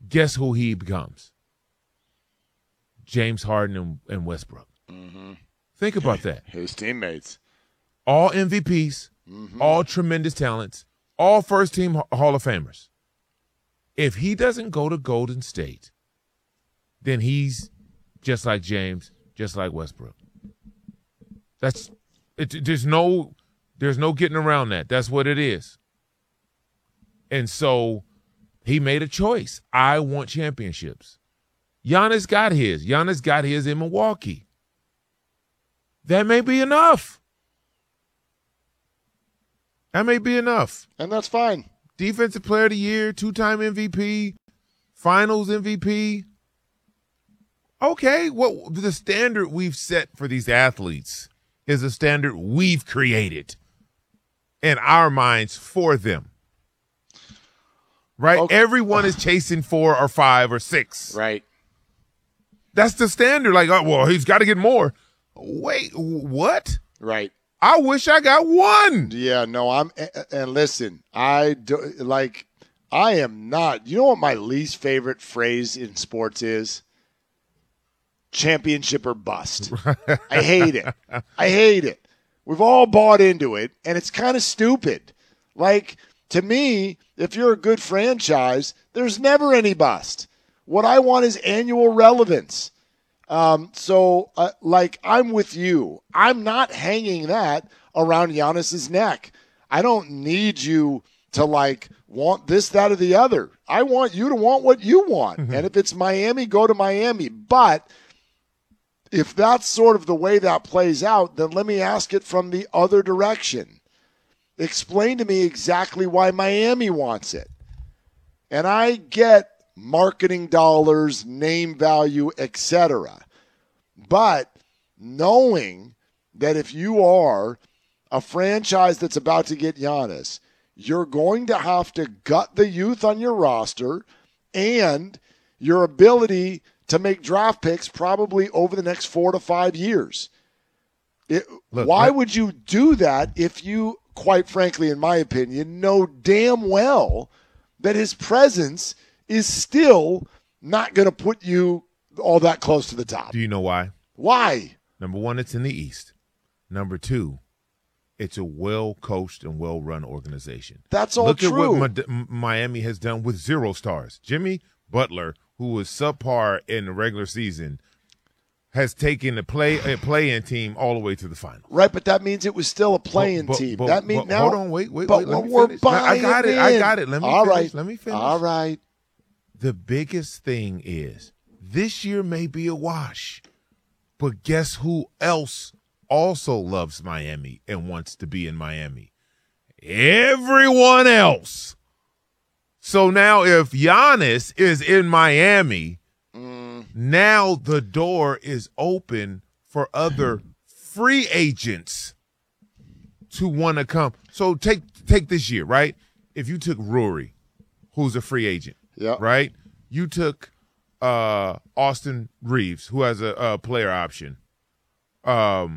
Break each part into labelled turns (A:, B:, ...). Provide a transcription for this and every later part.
A: guess who he becomes? James Harden and Westbrook.
B: Mm-hmm.
A: Think about that.
B: His teammates.
A: All MVPs, all tremendous talents, all first-team Hall of Famers. If he doesn't go to Golden State, then he's just like James, just like Westbrook. There's no getting around that. That's what it is. And so he made a choice. I want championships. Giannis got his. Giannis got his in Milwaukee. That may be enough. That may be enough.
B: And that's fine.
A: Defensive Player of the Year, 2-time MVP, Finals MVP. Okay, what the standard we've set for these athletes is a standard we've created in our minds for them. Right?
B: Okay.
A: Everyone is chasing 4 or 5 or 6.
B: Right.
A: That's the standard. Like, oh, well, he's got to get more. Wait, what?
B: Right.
A: I wish I got 1.
B: Yeah, no, and listen, I am not, you know what my least favorite phrase in sports is? Championship or bust. I hate it. I hate it. We've all bought into it, and it's kind of stupid. Like, to me, if you're a good franchise, there's never any bust. What I want is annual relevance. So I'm with you. I'm not hanging that around Giannis's neck. I don't need you to want this, that, or the other. I want you to want what you want. And if it's Miami, go to Miami. But if that's sort of the way that plays out, then let me ask it from the other direction. Explain to me exactly why Miami wants it. And I get marketing dollars, name value, etc. But knowing that if you are a franchise that's about to get Giannis, you're going to have to gut the youth on your roster and your ability to make draft picks probably over the next 4 to 5 years. Why would you do that if you, quite frankly, in my opinion, know damn well that his presence is still not going to put you all that close to the top?
A: Do you know why?
B: Why?
A: Number 1, it's in the East. Number 2, it's a well-coached and well-run organization.
B: That's all
A: Look
B: true.
A: Look at what Miami has done with 0 stars. Jimmy Butler, who was subpar in the regular season, has taken a play-in team all the way to the final.
B: Right, but that means it was still a play-in team. That means now.
A: Hold on, wait.
B: But
A: Let me
B: we're
A: finish.
B: buying
A: I got it. Let me finish.
B: All right.
A: The biggest thing is this year may be a wash, but guess who else also loves Miami and wants to be in Miami? Everyone else. So now if Giannis is in Miami, now the door is open for other free agents to want to come. So take this year, right? If you took Rory, who's a free agent, right? You took Austin Reeves, who has a player option that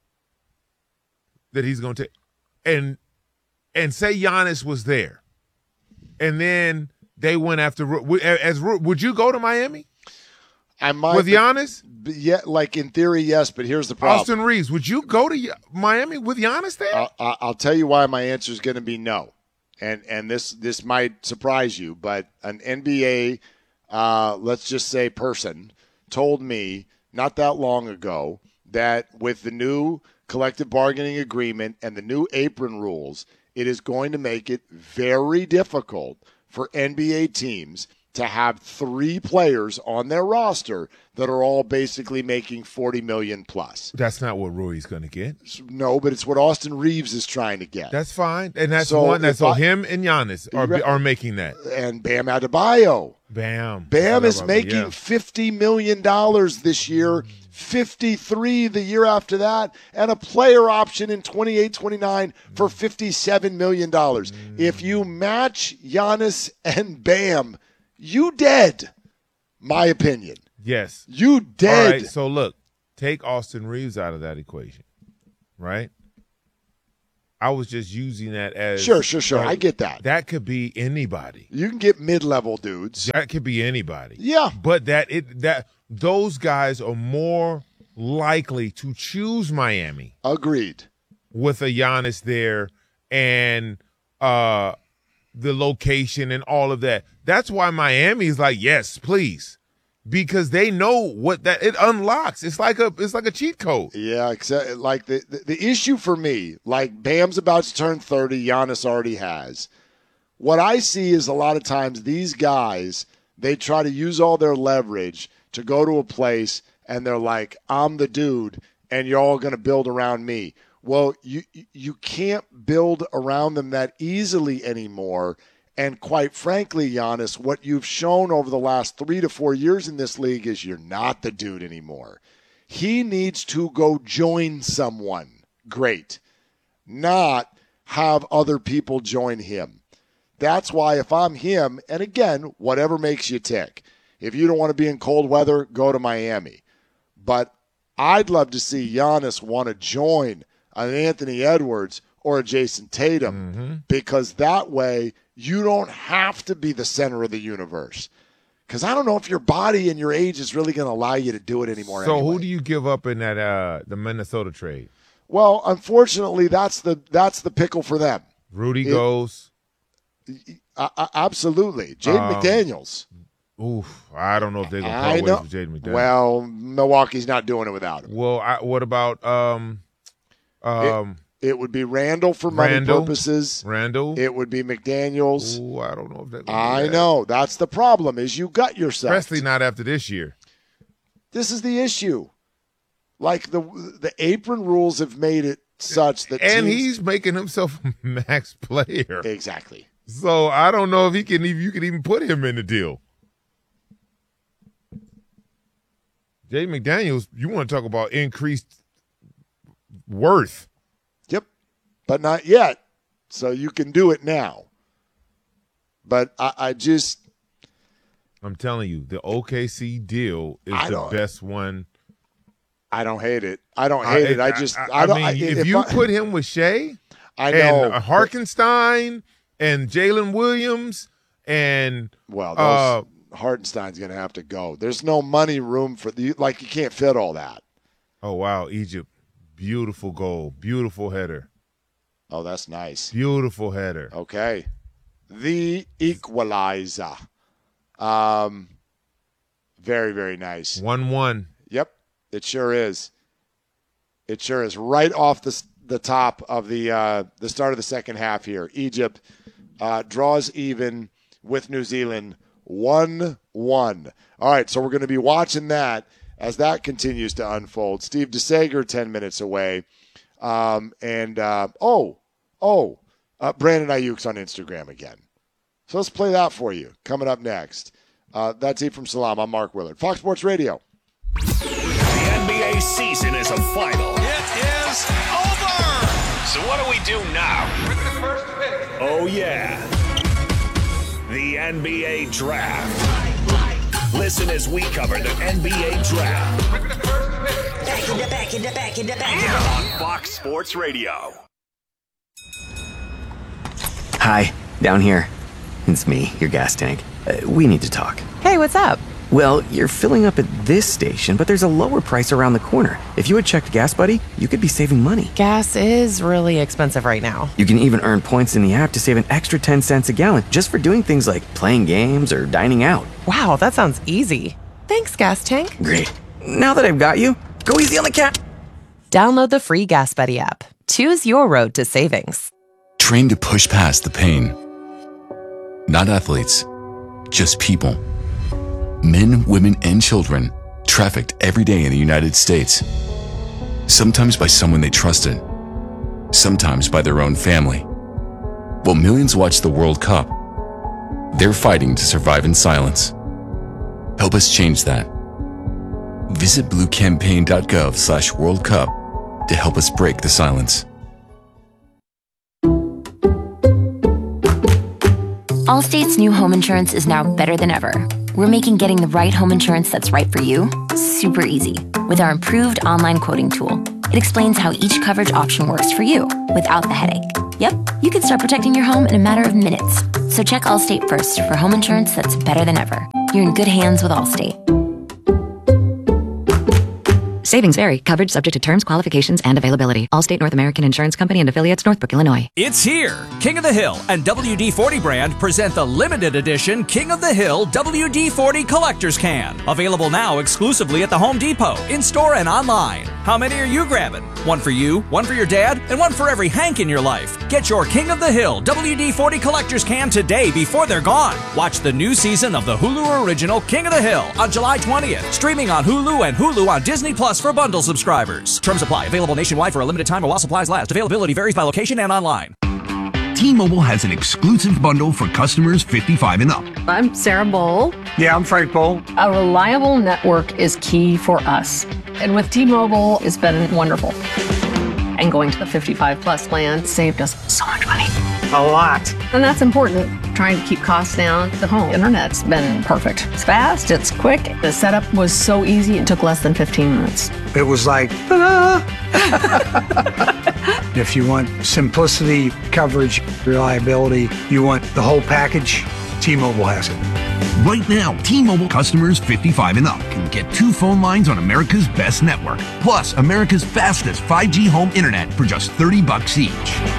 A: he's going to take, and say Giannis was there, and then they went after would you go to Miami?
B: I might
A: with Giannis?
B: Yeah, in theory, yes. But here's the problem:
A: Austin Reeves, would you go to Miami with Giannis there?
B: I'll tell you why my answer is going to be no, and this might surprise you, but an NBA, let's just say person, told me not that long ago that with the new collective bargaining agreement and the new apron rules, it is going to make it very difficult for NBA teams to have 3 players on their roster that are all basically making $40 million plus.
A: That's not what Rory's going to get.
B: No, but it's what Austin Reeves is trying to get.
A: That's fine, and that's him and Giannis are making that.
B: And Bam Adebayo.
A: Bam
B: is making $50 million this year, 53 the year after that, and a player option in 28-29 for $57 million. If you match Giannis and Bam, you dead, my opinion.
A: Yes.
B: You dead.
A: All right, so look, take Austin Reeves out of that equation, right? I was just using that as
B: Sure. I get that.
A: That could be anybody.
B: You can get mid-level dudes.
A: That could be anybody.
B: Yeah.
A: But that those guys are more likely to choose Miami.
B: Agreed.
A: With a Giannis there and the location and all of that. That's why Miami is like, yes, please. Because they know what that it unlocks. It's like a cheat code.
B: Yeah, except like the issue for me, like Bam's about to turn 30, Giannis already has. What I see is a lot of times these guys, they try to use all their leverage to go to a place and they're like, I'm the dude and you're all going to build around me. Well, you can't build around them that easily anymore. And quite frankly, Giannis, what you've shown over the last 3 to 4 years in this league is you're not the dude anymore. He needs to go join someone great, not have other people join him. That's why if I'm him, and again, whatever makes you tick. If you don't want to be in cold weather, go to Miami. But I'd love to see Giannis want to join an Anthony Edwards or a Jason Tatum because that way you don't have to be the center of the universe. Because I don't know if your body and your age is really going to allow you to do it anymore.
A: So
B: anyway.
A: Who do you give up in that the Minnesota trade?
B: Well, unfortunately, that's the pickle for them.
A: Rudy goes.
B: Absolutely. Jaden McDaniels.
A: Oof, I don't know if they're going to part ways with Jaden McDaniels.
B: Well, Milwaukee's not doing it without him.
A: Well, what about
B: it would be Randall for money purposes.
A: Randall.
B: It would be McDaniels.
A: Ooh, I don't know if that.
B: I know. That's the problem is you gut yourself.
A: Especially not after this year.
B: This is the issue. Like the apron rules have made it such that
A: he's making himself a max player.
B: Exactly.
A: So I don't know if you can even put him in the deal. Jay McDaniels, you want to talk about increased worth.
B: Yep. But not yet. So you can do it now. But I'm
A: telling you, the OKC deal is the best one.
B: I don't hate it. I don't hate it.
A: If you put him with Shea
B: and
A: Hartenstein and Jalen Williams and
B: Hartenstein's going to have to go. There's no money room for you can't fit all that.
A: Oh wow, Egypt. Beautiful goal. Beautiful header.
B: Oh, that's nice.
A: Beautiful header.
B: Okay. The equalizer. Very, very nice.
A: 1-1.
B: Yep, it sure is. It sure is. Right off the top of the start of the second half here. Egypt draws even with New Zealand 1-1. All right, so we're going to be watching that as that continues to unfold. Steve DeSager 10 minutes away. Brandon Ayuk's on Instagram again. So let's play that for you. Coming up next. That's Ephraim Salam. I'm Mark Willard. Fox Sports Radio.
C: The NBA season is a final.
D: It is over.
C: So what do we do now?
D: With the first pick.
C: Oh, yeah. The NBA Draft. Listen as we cover the NBA Draft.
D: With the first pick.
E: Back in the back.
C: On Fox Sports Radio.
F: Hi, down here. It's me, your gas tank. We need to talk.
E: Hey, what's up?
F: Well, you're filling up at this station, but there's a lower price around the corner. If you had checked Gas Buddy, you could be saving money.
E: Gas is really expensive right now.
F: You can even earn points in the app to save an extra 10 cents a gallon just for doing things like playing games or dining out.
E: Wow, that sounds easy. Thanks, Gas Tank.
F: Great. Now that I've got you, go easy on the cat.
E: Download the free Gas Buddy app. Choose your road to savings.
G: Train to push past the pain. Not athletes, just people. Men, women, and children trafficked every day in the United States. Sometimes by someone they trusted, sometimes by their own family. While millions watch the World Cup, they're fighting to survive in silence. Help us change that. Visit bluecampaign.gov/World Cup to help us break the silence.
H: Allstate's new home insurance is now better than ever. We're making getting the right home insurance that's right for you super easy with our improved online quoting tool. It explains how each coverage option works for you without the headache. Yep, you can start protecting your home in a matter of minutes. So check Allstate first for home insurance that's better than ever. You're in good hands with Allstate.
I: Savings vary. Coverage subject to terms, qualifications, and availability. Allstate North American Insurance Company and affiliates, Northbrook, Illinois.
J: It's here. King of the Hill and WD-40 brand present the limited edition King of the Hill WD-40 Collector's Can. Available now exclusively at the Home Depot, in-store and online. How many are you grabbing? One for you, one for your dad, and one for every Hank in your life. Get your King of the Hill WD-40 Collector's Can today before they're gone. Watch the new season of the Hulu original King of the Hill on July 20th. Streaming on Hulu and Hulu on Disney Plus for bundle subscribers. Terms apply. Available nationwide for a limited time or while supplies last. Availability varies by location and online.
K: T-Mobile has an exclusive bundle for customers 55 and up.
L: I'm Sarah Bowl.
M: Yeah, I'm Frank Bowl.
L: A reliable network is key for us. And with T-Mobile, it's been wonderful. And going to the 55 plus plan saved us so much money.
M: A lot.
L: And that's important. Trying to keep costs down. The home internet's been perfect. It's fast, it's quick. The setup was so easy, it took less than 15 minutes.
M: It was like, ta-da! If you want simplicity, coverage, reliability, you want the whole package, T-Mobile has it.
K: Right now, T-Mobile customers 55 and up can get 2 phone lines on America's best network, plus America's fastest 5G home internet for just $30 each.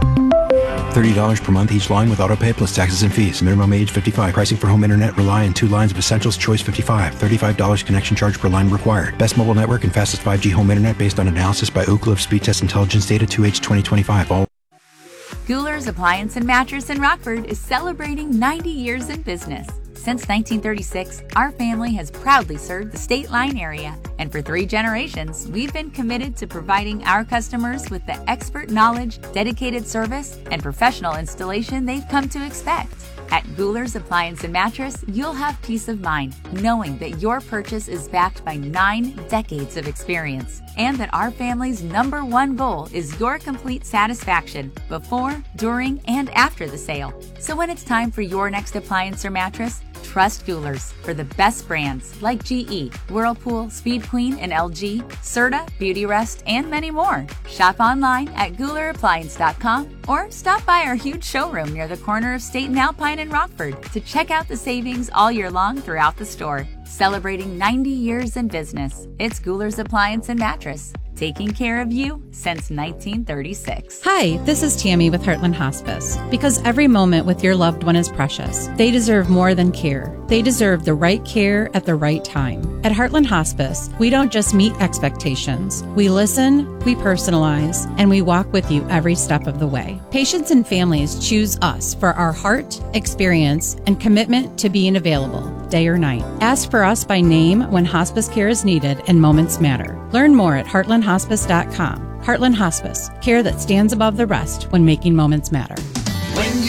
N: $30 per month each line with autopay plus taxes and fees. Minimum age 55. Pricing for home internet rely on 2 lines of Essentials Choice 55. $35 connection charge per line required. Best mobile network and fastest 5G home internet based on analysis by Ookla of Speed Test Intelligence data 2H 2025. All
O: Goular's Appliance and Mattress in Rockford is celebrating 90 years in business. Since 1936, our family has proudly served the State Line area, and for 3 generations, we've been committed to providing our customers with the expert knowledge, dedicated service, and professional installation they've come to expect. At Goular's Appliance and Mattress, you'll have peace of mind knowing that your purchase is backed by 9 decades of experience, and that our family's #1 goal is your complete satisfaction before, during, and after the sale. So when it's time for your next appliance or mattress, trust Goular's for the best brands like GE, Whirlpool, Speed Queen, and LG, Serta, Beautyrest, and many more. Shop online at GoularAppliance.com or stop by our huge showroom near the corner of State and Alpine in Rockford to check out the savings all year long throughout the store. Celebrating 90 years in business, it's Goular's Appliance and Mattress, taking care of you since 1936.
P: Hi, this is Tammy with Heartland Hospice. Because every moment with your loved one is precious, they deserve more than care. They deserve the right care at the right time. At Heartland Hospice, we don't just meet expectations. We listen, we personalize, and we walk with you every step of the way. Patients and families choose us for our heart, experience, and commitment to being available, day or night. Ask for us by name when hospice care is needed and moments matter. Learn more at heartlandhospice.com. Heartland Hospice, care that stands above the rest when making moments matter.
D: When